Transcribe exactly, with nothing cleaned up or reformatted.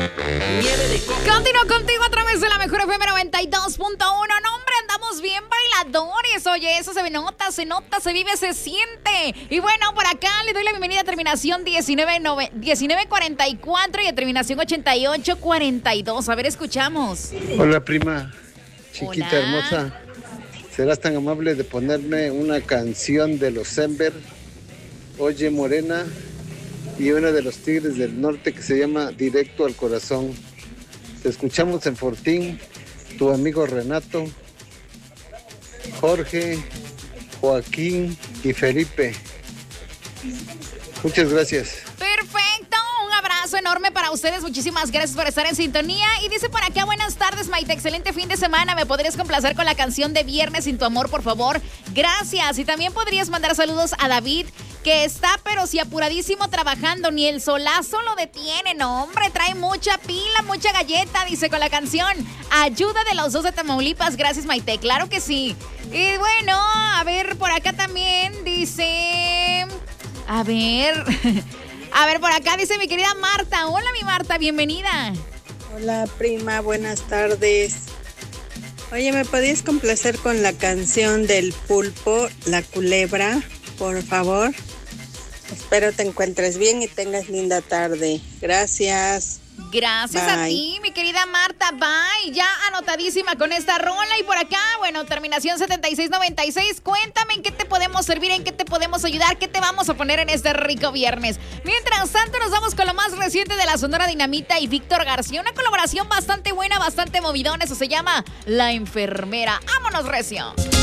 Continúo contigo a través de la mejor F M noventa y dos punto uno. No, hombre, andamos bien bailadores. Oye, eso se nota, se nota, se vive, se siente. Y bueno, por acá le doy la bienvenida a terminación diecinueve cuarenta y cuatro y a terminación ochenta y ocho cuarenta y dos. A ver, escuchamos. Hola, prima, chiquita. Hola. Hermosa. ¿Serás tan amable de ponerme una canción de los Ember, Oye Morena, y una de los Tigres del Norte que se llama Directo al Corazón? Te escuchamos en Fortín, tu amigo Renato, Jorge, Joaquín y Felipe. Muchas gracias. Perfecto, un abrazo enorme para ustedes, muchísimas gracias por estar en sintonía. Y dice por acá, buenas tardes, Maite, excelente fin de semana. ¿Me podrías complacer con la canción de Viernes sin tu amor, por favor? Gracias. Y también podrías mandar saludos a David, que está pero si apuradísimo trabajando, ni el solazo lo detiene. No, hombre, trae mucha pila, mucha galleta, dice, con la canción Ayuda de los dos de Tamaulipas. Gracias, Maite, claro que sí. Y bueno, a ver, por acá también dice... A ver... A ver, por acá dice mi querida Marta. Hola, mi Marta, bienvenida. Hola, prima, buenas tardes. Oye, ¿me podías complacer con la canción del Pulpo, La Culebra, por favor? Espero te encuentres bien y tengas linda tarde. Gracias. Gracias Bye. a ti, mi querida Marta. Bye. Ya anotadísima con esta rola. Y por acá, bueno, terminación setenta y seis noventa y seis. Cuéntame en qué te podemos servir, en qué te podemos ayudar, qué te vamos a poner en este rico viernes. Mientras tanto, nos vamos con lo más reciente de la Sonora Dinamita y Víctor García. Una colaboración bastante buena, bastante movidón. Eso se llama La Enfermera. ¡Vámonos, recio!